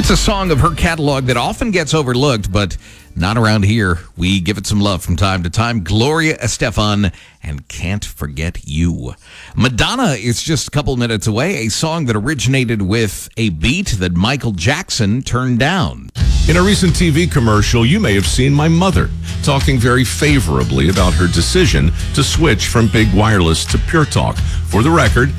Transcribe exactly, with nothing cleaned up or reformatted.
That's a song of her catalog that often gets overlooked, but not around here. We give it some love from time to time. Gloria Estefan and Can't Forget You. Madonna is just a couple minutes away, a song that originated with a beat that Michael Jackson turned down. In a recent T V commercial, you may have seen my mother talking very favorably about her decision to switch from big wireless to Pure Talk. For the record,